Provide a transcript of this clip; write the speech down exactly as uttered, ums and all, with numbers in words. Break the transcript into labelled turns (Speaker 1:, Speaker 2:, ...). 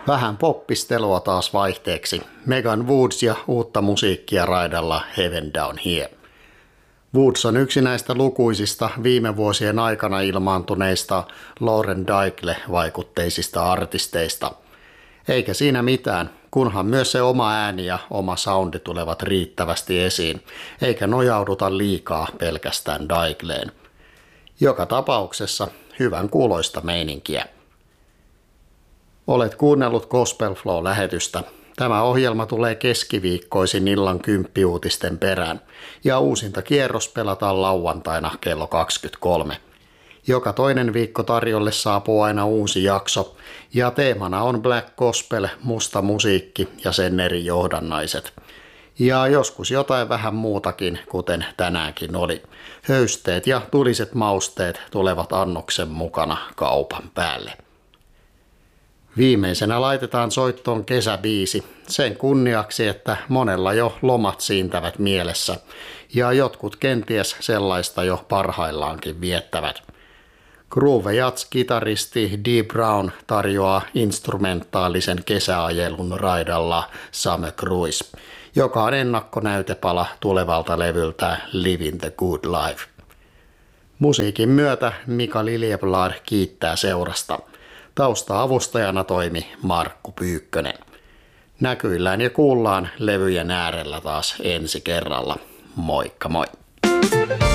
Speaker 1: Vähän poppistelua taas vaihteeksi. Megan Woods ja uutta musiikkia raidalla Heaven Down Here. Woods on yksi näistä lukuisista viime vuosien aikana ilmaantuneista Lauren Daigle-vaikutteisista artisteista. Eikä siinä mitään, kunhan myös se oma ääni ja oma soundi tulevat riittävästi esiin, eikä nojauduta liikaa pelkästään Daigleen. Joka tapauksessa hyvän kuuloista meininkiä. Olet kuunnellut Gospel Flow-lähetystä. Tämä ohjelma tulee keskiviikkoisin illan kymppiuutisten perään ja uusinta kierros pelataan lauantaina kello kaksikymmentäkolme. Joka toinen viikko tarjolle saapuu aina uusi jakso ja teemana on Black Gospel, musta musiikki ja sen eri johdannaiset. Ja joskus jotain vähän muutakin, kuten tänäänkin oli. Höysteet ja tuliset mausteet tulevat annoksen mukana kaupan päälle. Viimeisenä laitetaan soittoon kesäbiisi sen kunniaksi, että monella jo lomat siintävät mielessä ja jotkut kenties sellaista jo parhaillaankin viettävät. Groove Jazz-kitaristi Dee Brown tarjoaa instrumentaalisen kesäajelun raidalla Summer Cruise, joka on ennakkonäytepala tulevalta levyltä Living the Good Life. Musiikin myötä Mika Liljeblad kiittää seurasta. Tausta-avustajana toimi Markku Pyykkönen. Näkyillään ja kuullaan levyjen äärellä taas ensi kerralla. Moikka moi!